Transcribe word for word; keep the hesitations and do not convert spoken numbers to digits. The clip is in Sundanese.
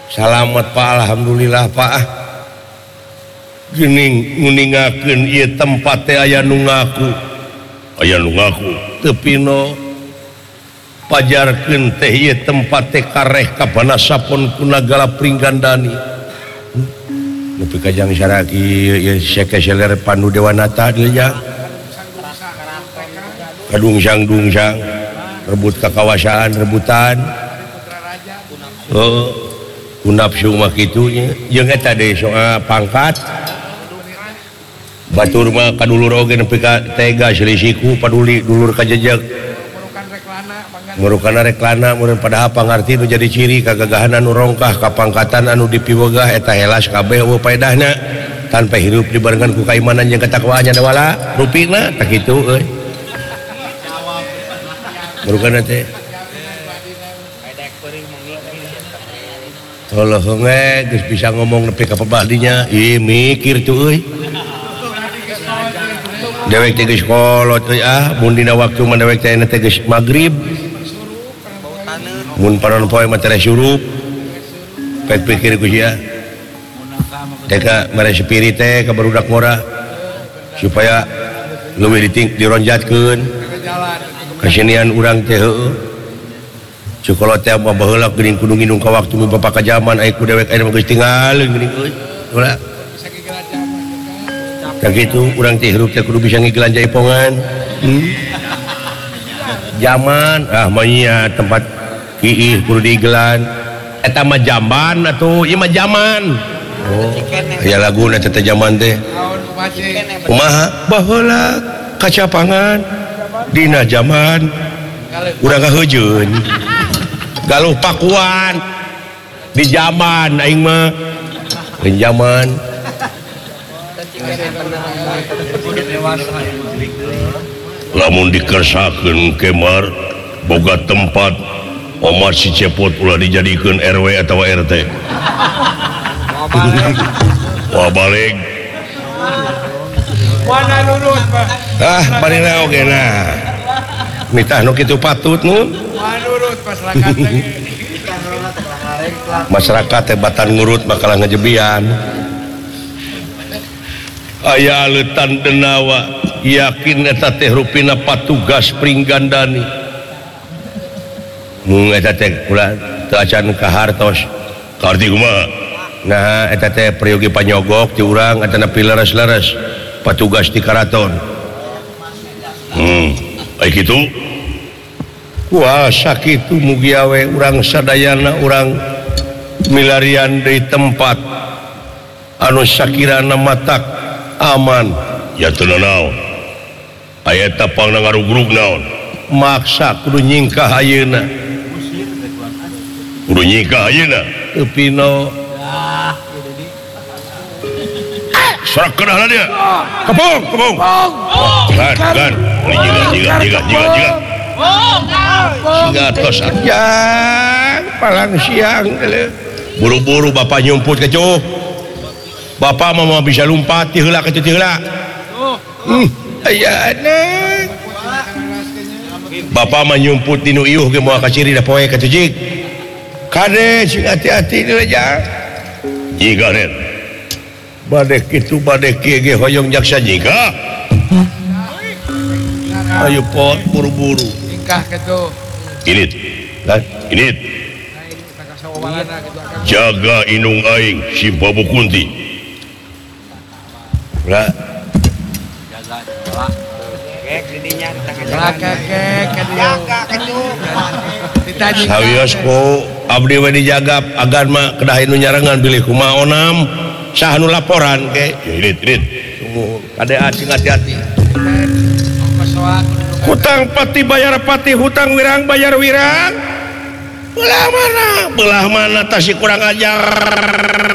Salamet Pak alhamdulillah Pak geuning nguningakeun ieu tempat teh aya nu ngaku aya nu ngaku teu pino pajarkeun teh ieu tempat teh kareh kabanasapun ku nagara Pringgandani nepi ka jang saraki ieu sekeseler Pandu Dewanata dieu jang kadungsang-dungsang rebut kekawasaan rebutan oh nafsu mah kitunya jeung eta deui soal pangkat batur mah kadulur oge nepi ka tega selisiku paduli dulur ka jejeg ngurukana reklana mun padahal pangarti nu jadi ciri kagagahan anu rongkah kapangkatan anu dipiwegah eta helas kabeh eueuh paedahna tanpa hirup dibarengan ku kaimanan jeung katakwaan nya wala rupina tak kitu euy ngurukana teh Allah nge geus bisa ngomong nepi ka pabadinya ih mikir tuh euy dewek teh geus kolot euy ah mun dina waktu mah dewek teh teh geus magrib mun panon poe mah teh surup pek pikir ku sia teh ka mere spirit teh ka barudak mora supaya leuwih diting dironjatkeun kasinian urang teh heueuh Cukolot teh mah baheula geuning kudu nginung ka waktu nu bapak ka zaman aya ku dewek aya mah geus tinggalin geuning euy ulah ka kitu urang teh hirup teh kudu bisa ngigelan jaipongan hmm. Zaman ah mah nya tempat kiih kudu diigelan eta mah jamban atuh ieu mah zaman oh aya laguna teh zaman teh kumaha baheula kacapangan dina zaman urang kaheujeun galuh pakuan di zaman aing mah di zaman lamun dikersakeun kemar boga tempat Omar si cepot ulah dijadikeun R W atau R T wah balik wana nurut Pak ah barina oge nah mitah nu kitu patut nu nurut masyarakat masyarakat teh batan ngurut bakal ngejebian aya leutan denawa yakin eta teh rupina patugas Pringgandani mung eta teh ulah teu acan ka hartos karti kumaha nah eta teh prayogi panyogok ti urang eta nepi leres-leres patugas di karaton hmm aya kitu kuasa kitu mugi awe urang sadayana urang milarian di tempat anu sakirana matak aman ya teu naon aya eta pangna ngarugrug naon maksa kudu nyingkah ayeuna kudu nyingkah ayeuna teu pino sarak kenahna dia kepung kepung gan gan jiga jiga jiga jiga jiga ngatos ajang palang siang buru-buru bapak nyumput ke cuh bapak mah bisa lompat ti heula ka ti heula hmm aya anak bapak mah nyumput dinu ieuh ge moal ka ciri da poe ka tujig kade sing hati-hati deui aja jiga nen bade kitu bade kieu ge hoyong jaksa jiga ayo pot buru-buru nikah kitu init kan init jaga inung aing si Babu Kunti lah jaga kek didinya jaga kek jaga kitu sawios ku abdi we dijaga agan mah kedah inu nyarengan bilih kumaha onam saha nu laporan ke init init tunggu kade acing hati-hati hutang pati bayar pati hutang wirang bayar wirang belah mana belah mana tasik kurang ajar